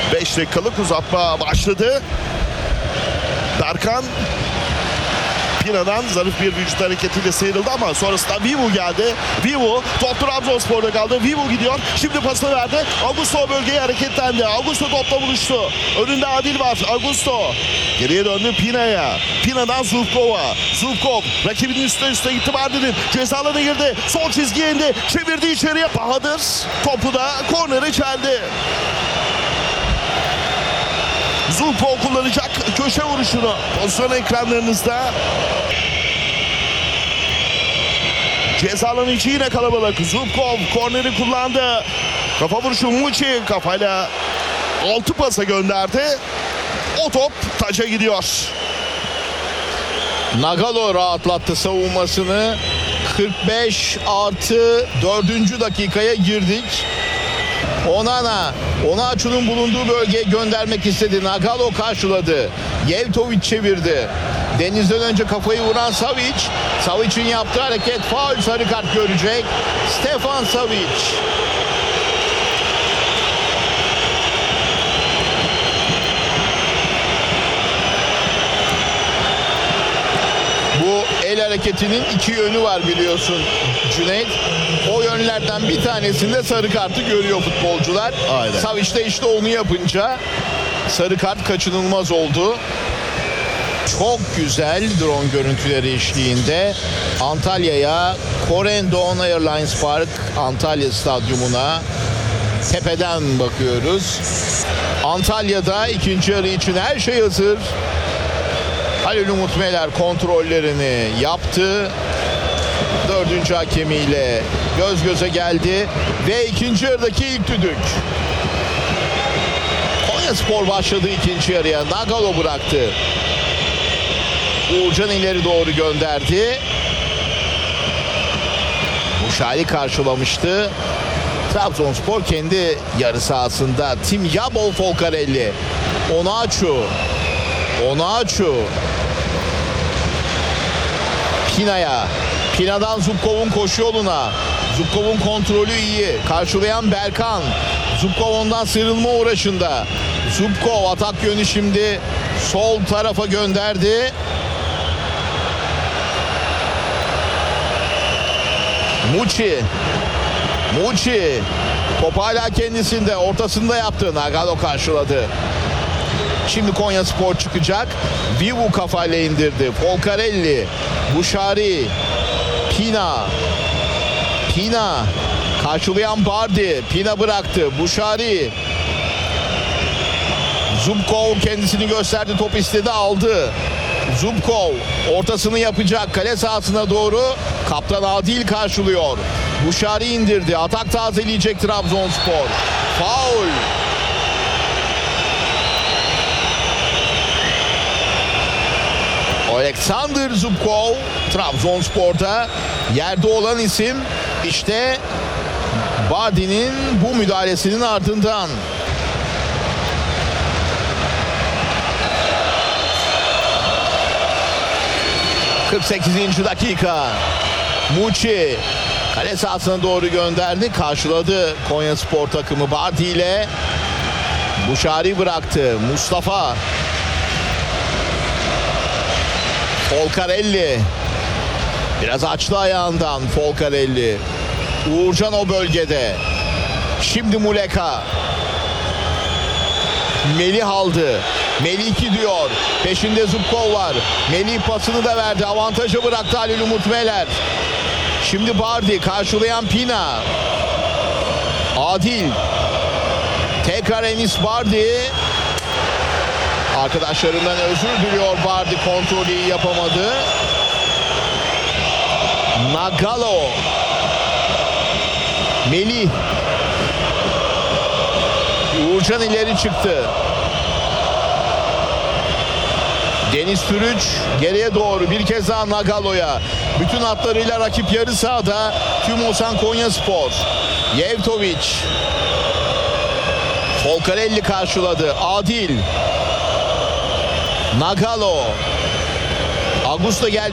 5 dakikalık uzatma başladı. Berkan Pina'dan zarif bir vücut hareketiyle sıyrıldı ama sonrasında Vivu geldi. Vivu top Trabzonspor'da kaldı. Vivu gidiyor. Şimdi pasını verdi. Augusto bölgeye hareketlendi. Augusto topla buluştu. Önünde Adil var. Augusto geriye döndü Pina'ya. Pina'dan Zubkov'a. Zubkov rakibinin üstüne gitti Mardin'in. Ceza alanına girdi. Sol çizgiye indi. Çevirdi içeriye. Bahadır topu da kornere çeldi. Zubkov kullanacak köşe vuruşunu. Pozisyon ekranlarınızda. Ceza alanı içi yine kalabalık. Zubkov korneri kullandı. Kafa vuruşu Muçi kafayla 6 pasa gönderdi. O top taça gidiyor. Nagalo rahatlattı savunmasını. 45 artı 4. dakikaya girdik. Onana, Onaçu'nun bulunduğu bölgeye göndermek istedi. Nagalo karşıladı. Yevtovic çevirdi. Deniz'den önce kafayı vuran Savic. Savic'in yaptığı hareket faul, sarı kart görecek. Stefan Savic. Bu el hareketinin 2 yönü var biliyorsun Cüneyt. O yönlerden bir tanesinde sarı kartı görüyor futbolcular. Aynen. Savic de işte onu yapınca sarı kart kaçınılmaz oldu. Çok güzel drone görüntüleri eşliğinde Antalya'ya, Corendon Airlines Park Antalya Stadyumuna tepeden bakıyoruz. Antalya'da ikinci yarı için her şey hazır. Halil Umut Meler kontrollerini yaptı. 4. hakemiyle göz göze geldi ve ikinci yarıdaki ilk düdük. Konyaspor başladı ikinci yarıya. Nagalo bıraktı. Uğurcan ileri doğru gönderdi. Muşali karşılamıştı. Trabzonspor kendi yarı sahasında. Tim Yabol Folcarelli. Onaçu. Pina'ya. Pina'dan Zubkov'un koşu yoluna. Zubkov'un kontrolü iyi. Karşılayan Berkan. Zubkov ondan sıyrılma uğraşında. Zubkov atak yönü şimdi sol tarafa gönderdi. Muçi. Top hala kendisinde. Ortasında yaptı. Nagalo karşıladı. Şimdi Konyaspor çıkacak. Vivu kafayla indirdi. Folcarelli. Buşari. Pina. Karşılayan Bardi. Pina bıraktı. Buşari. Zubkov kendisini gösterdi. Top istedi, aldı. Zubkov ortasını yapacak. Kale sahasına doğru. Kaptan Adil karşılıyor. Buşari indirdi. Atak tazeleyecek Trabzonspor. Faul. Alexander Zubkov Trabzonspor'da yerde olan isim. İşte Bardi'nin bu müdahalesinin ardından. ...48. dakika. Muçi kale sahasına doğru gönderdi. Karşıladı Konyaspor takımı Bardi ile. Buşari bıraktı. Mustafa. Folcarelli. Biraz açtı ayağından Folcarelli. Uğurcan o bölgede. Şimdi Muleka. Melih aldı. Melih gidiyor. Peşinde Zubkov var. Melih pasını da verdi. Avantajı bıraktı Halil Umut Meler. Şimdi Bardi karşılayan Pina. Adil. Tekrar Enis Bardi. Arkadaşlarından özür diliyor Bardi. Kontrolü iyi yapamadı. Nagalo. Melih. Uğurcan ileri çıktı. Deniz Türüç geriye doğru bir kez daha Nagalo'ya. Bütün hatlarıyla rakip yarı sahada. Tümosan Konyaspor. Yevtovic. Folcarelli karşıladı. Adil. Nagalo. Augusto geldi.